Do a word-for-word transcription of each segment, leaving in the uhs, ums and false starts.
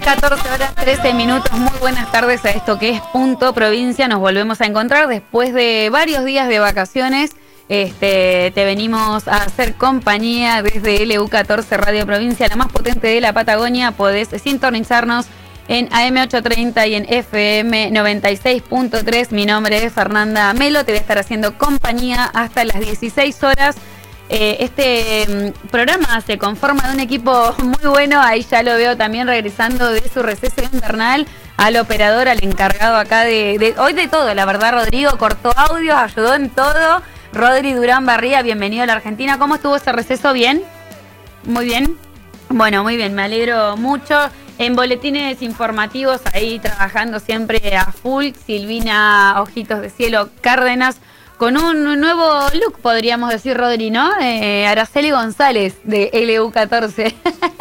catorce horas trece minutos, muy buenas tardes a esto que es Punto Provincia. Nos volvemos a encontrar después de varios días de vacaciones. Este, te venimos a hacer compañía desde L U catorce Radio Provincia, la más potente de la Patagonia. Podés sintonizarnos en A M ochocientos treinta y en F M noventa y seis punto tres. Mi nombre es Fernanda Melo, te voy a estar haciendo compañía hasta las dieciséis horas. Eh, este um, programa se conforma de un equipo muy bueno, ahí ya lo veo también regresando de su receso invernal, al operador, al encargado acá de, de hoy de todo, la verdad. Rodrigo cortó audios, ayudó en todo. Rodri Durán Barría, bienvenido a la Argentina. ¿Cómo estuvo ese receso? ¿Bien? ¿Muy bien? Bueno, muy bien, me alegro mucho. En boletines informativos, ahí trabajando siempre a full, Silvina Ojitos de Cielo Cárdenas, con un nuevo look, podríamos decir, Rodri, ¿no? Eh, Araceli González, de L U catorce.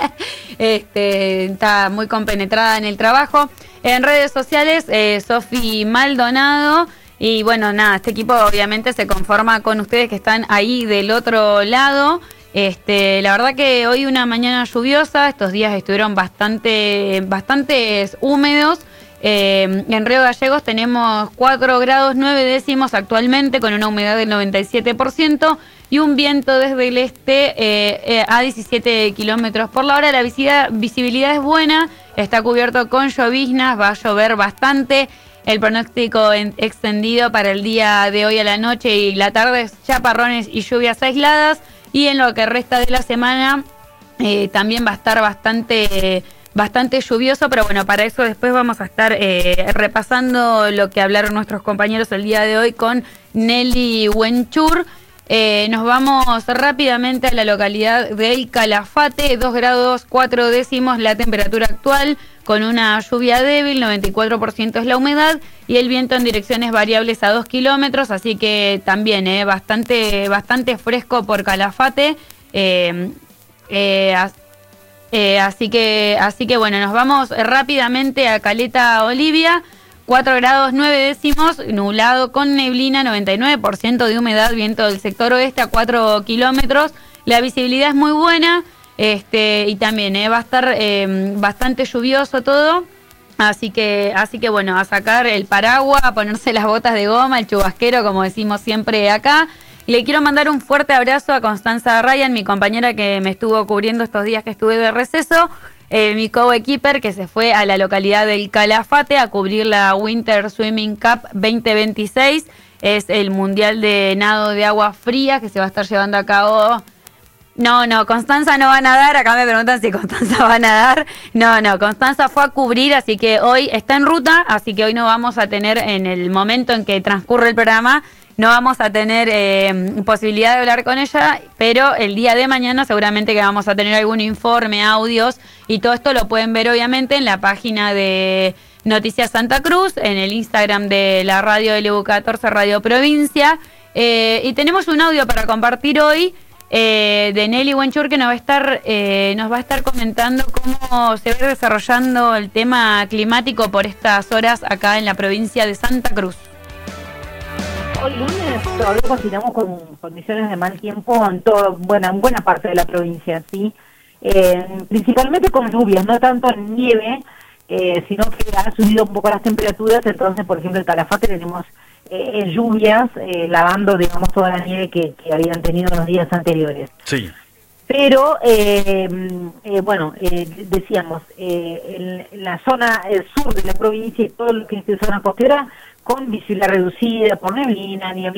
este, está muy compenetrada en el trabajo. En redes sociales, eh, Sofi Maldonado. Y bueno, nada, este equipo obviamente se conforma con ustedes que están ahí del otro lado. Este, la verdad que hoy una mañana lluviosa, estos días estuvieron bastante, bastante húmedos. Eh, en Río Gallegos tenemos cuatro grados nueve décimos actualmente, con una humedad del noventa y siete por ciento y un viento desde el este eh, eh, a diecisiete kilómetros por la hora. La visibilidad, visibilidad es buena, está cubierto con lloviznas, va a llover bastante. El pronóstico en, extendido para el día de hoy a la noche y la tarde es chaparrones y lluvias aisladas. Y en lo que resta de la semana eh, también va a estar bastante... bastante lluvioso, pero bueno, para eso después vamos a estar eh, repasando lo que hablaron nuestros compañeros el día de hoy con Nelly Wenchur. Eh, nos vamos rápidamente a la localidad de El Calafate, dos grados cuatro décimos la temperatura actual, con una lluvia débil, noventa y cuatro por ciento es la humedad y el viento en direcciones variables a dos kilómetros, así que también eh, bastante, bastante fresco por Calafate. Eh, eh, Eh, así que, así que bueno, nos vamos rápidamente a Caleta Olivia, cuatro grados nueve décimos, nublado con neblina, noventa y nueve por ciento de humedad, viento del sector oeste a cuatro kilómetros, la visibilidad es muy buena, este, y también eh, va a estar eh, bastante lluvioso todo, así que, así que bueno, a sacar el paraguas, a ponerse las botas de goma, el chubasquero, como decimos siempre acá. Le quiero mandar un fuerte abrazo a Constanza Ryan, mi compañera que me estuvo cubriendo estos días que estuve de receso, eh, mi co-equiper que se fue a la localidad del Calafate a cubrir la Winter Swimming Cup veinte veintiséis. Es el mundial de nado de agua fría que se va a estar llevando a cabo. No, no, Constanza no va a nadar. Acá me preguntan si Constanza va a nadar. No, no, Constanza fue a cubrir, así que hoy está en ruta, así que hoy no vamos a tener, en el momento en que transcurre el programa, no vamos a tener eh, posibilidad de hablar con ella, pero el día de mañana seguramente que vamos a tener algún informe, audios, y todo esto lo pueden ver obviamente en la página de Noticias Santa Cruz, en el Instagram de la radio L U catorce Radio Provincia. Eh, y tenemos un audio para compartir hoy eh, de Nelly Wenchur, que nos va a estar, eh, nos va a estar comentando cómo se va desarrollando el tema climático por estas horas acá en la provincia de Santa Cruz. Hoy lunes todavía continuamos con condiciones de mal tiempo en todo, bueno, en buena parte de la provincia, sí, eh, principalmente con lluvias, no tanto en nieve, eh, sino que han subido un poco las temperaturas. Entonces, por ejemplo, en Calafate tenemos eh, lluvias eh, lavando, digamos, toda la nieve que, que habían tenido en los días anteriores. Sí. Pero, eh, eh, bueno, eh, decíamos, eh, en la zona el sur de la provincia y todo lo que es zona costera, con visibilidad reducida por neblina, niebla.